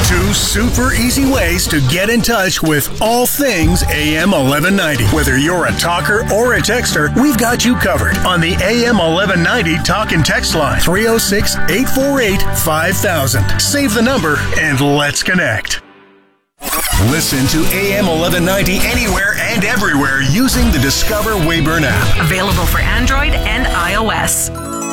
Two super easy ways to get in touch with all things AM 1190. Whether you're a talker or a texter, we've got you covered on the AM 1190 talk and text line 306-848-5000. Save the number and let's connect. Listen to AM 1190 anywhere and everywhere using the Discover Wayburn app. Available for Android and iOS.